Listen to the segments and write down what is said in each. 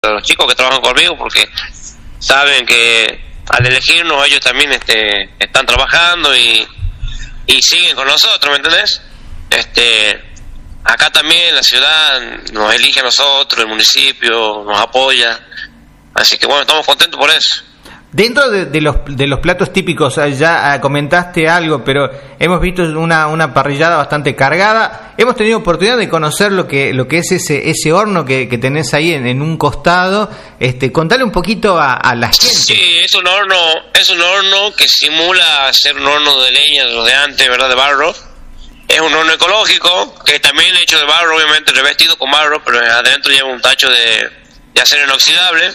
de los chicos que trabajan conmigo, porque saben que al elegirnos ellos también están trabajando y siguen con nosotros, ¿me entendés? Acá también la ciudad nos elige a nosotros, el municipio nos apoya, así que bueno, estamos contentos por eso. Dentro de los platos típicos, ya comentaste algo, pero hemos visto una parrillada bastante cargada. Hemos tenido oportunidad de conocer lo que es ese horno que tenés ahí en un costado. Contale un poquito a la gente. Sí, es un horno que simula ser un horno de leña de los de antes, ¿verdad? De barro. Es un horno ecológico, que también hecho de barro, obviamente revestido con barro, pero adentro lleva un tacho de acero inoxidable.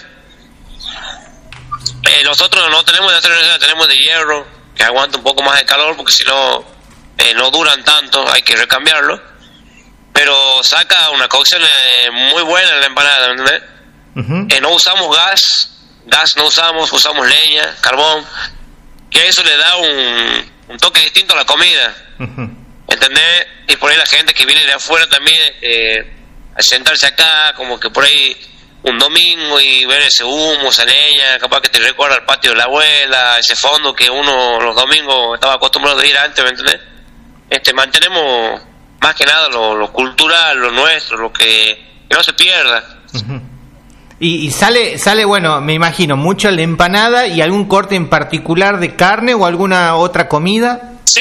Nosotros no tenemos de acero inoxidable, tenemos de hierro, que aguanta un poco más de calor, porque si no, no duran tanto, hay que recambiarlo. Pero saca una cocción muy buena en la empanada, ¿entendés? Uh-huh. No usamos gas no usamos leña, carbón, que eso le da un toque distinto a la comida. Uh-huh. ¿Entendés? Y por ahí la gente que viene de afuera también a sentarse acá, como que por ahí un domingo y ver ese humo, esa leña, capaz que te recuerda al patio de la abuela, ese fondo que uno los domingos estaba acostumbrado a ir antes, ¿me entendés? Mantenemos más que nada lo cultural, lo nuestro, lo que no se pierda. Uh-huh. Y sale, bueno, me imagino, mucho la empanada y algún corte en particular de carne o alguna otra comida. Sí,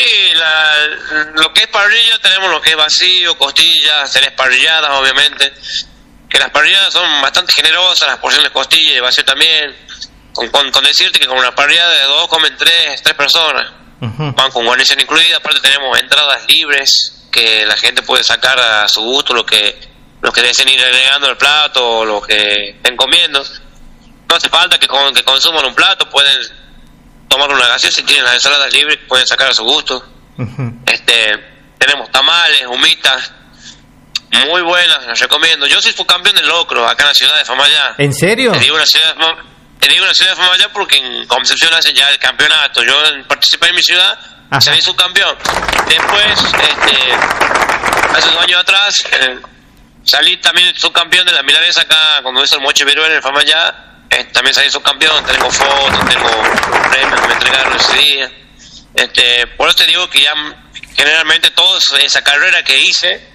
lo que es parrilla tenemos lo que es vacío, costillas, tenés parrilladas obviamente, que las parrilladas son bastante generosas, las porciones de costilla y vacío también, con decirte que con una parrillada de 2 comen 3 personas, uh-huh. Van con guarnición incluida, aparte tenemos entradas libres, que la gente puede sacar a su gusto lo que deseen ir agregando al plato o lo que estén comiendo. No hace falta que consuman un plato, pueden tomar una gaseosa, si tienen las ensaladas libres pueden sacar a su gusto. Uh-huh. Tenemos tamales, humitas muy buenas, las recomiendo. Yo soy subcampeón del locro acá en la ciudad de Famayá. ¿En serio? Te digo una ciudad de Famayá porque en Concepción hacen ya el campeonato. Yo participé en mi ciudad, salí subcampeón. Después hace 2 años atrás salí también subcampeón de la milanesa acá cuando hizo el Moche Viruel en Famayá. También salí subcampeón, tengo fotos, tengo premios que me entregaron ese día. Por eso te digo que ya generalmente toda esa carrera que hice,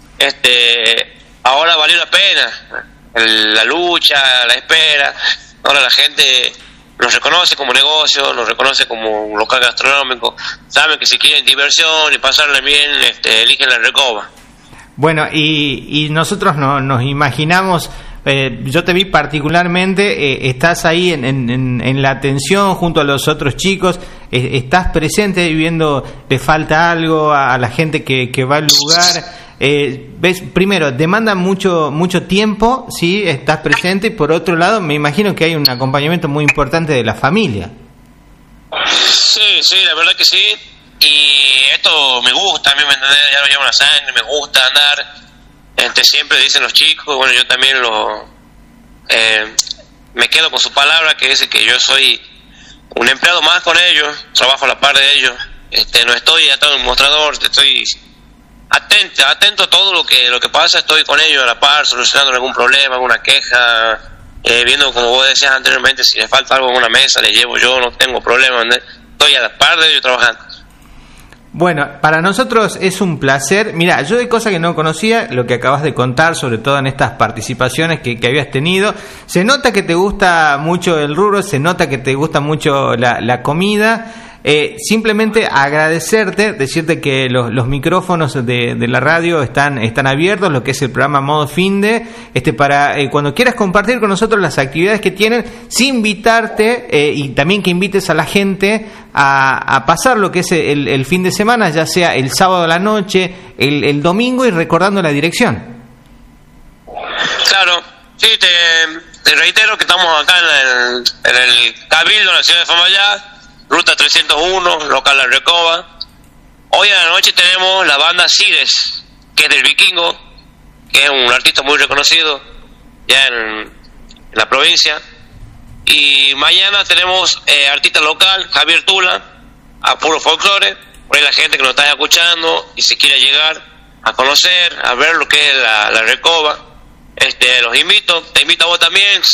ahora valió la pena. La lucha, la espera. Ahora la gente nos reconoce como negocio, nos reconoce como un local gastronómico. Saben que si quieren diversión y pasarle bien, eligen la Recoba. Bueno, y nosotros nos imaginamos. Yo te vi particularmente, estás ahí en la atención junto a los otros chicos, estás presente viendo, te falta algo a la gente que va al lugar. Ves, primero, demanda mucho tiempo, sí, estás presente, y por otro lado, me imagino que hay un acompañamiento muy importante de la familia. Sí, la verdad que sí, y esto me gusta, a mí me entendés, ya lo llevo en la sangre, me gusta andar. Siempre dicen los chicos, bueno, yo también me quedo con su palabra, que dice que yo soy un empleado más con ellos, trabajo a la par de ellos, no estoy atado en un mostrador, estoy atento a todo lo que pasa, estoy con ellos a la par, solucionando algún problema, alguna queja, viendo, como vos decías anteriormente, si les falta algo en una mesa, les llevo yo, no tengo problema, estoy a la par de ellos trabajando. Bueno, para nosotros es un placer. Mira, yo de cosas que no conocía, lo que acabas de contar, sobre todo en estas participaciones que habías tenido, se nota que te gusta mucho el rubro, se nota que te gusta mucho la comida. Simplemente agradecerte, decirte que los micrófonos de la radio están abiertos, lo que es el programa Modo Finde, para cuando quieras compartir con nosotros las actividades que tienen, sin invitarte, y también que invites a la gente a pasar lo que es el fin de semana, ya sea el sábado a la noche, el domingo, y recordando la dirección. Claro, sí, te reitero que estamos acá en el Cabildo, en la ciudad de Famayá, Ruta 301, local La Recoba. Hoy a la noche tenemos la banda Cires, que es del Vikingo, que es un artista muy reconocido ya en la provincia. Y mañana tenemos artista local, Javier Tula, a puro folclore. Por ahí la gente que nos está escuchando y si quiere llegar a conocer, a ver lo que es la Recoba, Los invito, te invito a vos también,